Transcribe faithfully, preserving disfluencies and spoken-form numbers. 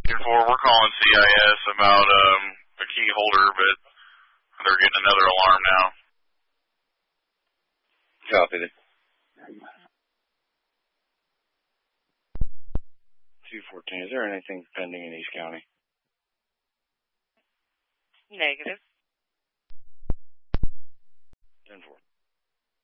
four, we're calling C I S about um, a key holder, but they're getting another alarm now. Copy. two fourteen, is there anything pending in East County? Negative. ten four.